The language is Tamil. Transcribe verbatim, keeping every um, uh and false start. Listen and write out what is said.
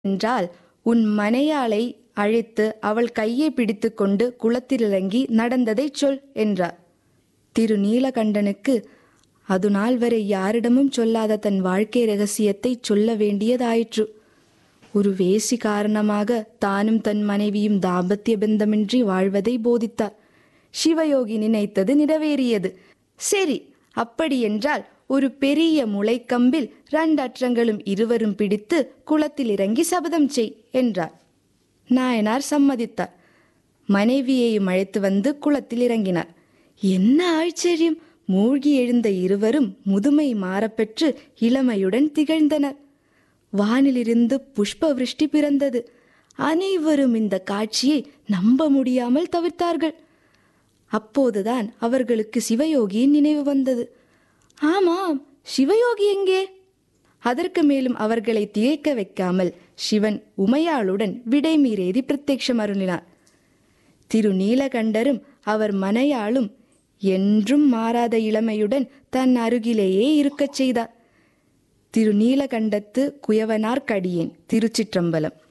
என்றால் உன் மனையாளை அழைத்து அவள் கையை பிடித்து கொண்டு குளத்திலிறங்கி நடந்ததை சொல் என்றார். திரு நீலகண்டனுக்கு அது நாள் வரை யாரிடமும் சொல்லாத தன் வாழ்க்கை ரகசியத்தை சொல்ல வேண்டியதாயிற்று. ஒரு வேசி காரணமாக தானும் தன் மனைவியும் தாம்பத்திய பந்தமின்றி வாழ்வதை போதித்தார். சிவயோகி நினைத்தது நிறைவேறியது. சரி, அப்படியென்றால் ஒரு பெரிய முளைக்கம்பில் இரண்டு அற்றங்களும் இருவரும் பிடித்து குளத்தில் இறங்கி சபதம் செய் என்றார். நாயனார் சம்மதித்தார். மனைவியையும் அழைத்து வந்து குளத்தில் இறங்கினார். என்ன ஆச்சரியம்! மூழ்கி எழுந்த இருவரும் முதுமை மாறப்பெற்று இளமையுடன் திகழ்ந்தனர். வானிலிருந்து புஷ்ப விருஷ்டி பிறந்தது. அனைவரும் இந்த காட்சியை நம்ப முடியாமல் தவிர்த்தார்கள். அப்போதுதான் அவர்களுக்கு சிவயோகியின் நினைவு வந்தது. ஆமாம், சிவயோகி எங்கே? அதற்கு மேலும் அவர்களை திகைக்க வைக்காமல் சிவன் உமையாளுடன் விடைமீறேறி பிரத்யட்சம் அருளினார். திரு நீலகண்டரும் அவர் மனையாளும் என்றும் மாறாத இளமையுடன் தன் அருகிலேயே இருக்கச் செய்தார். திரு நீலகண்டத்து குயவனார் கடியேன். திருச்சிற்றம்பலம்.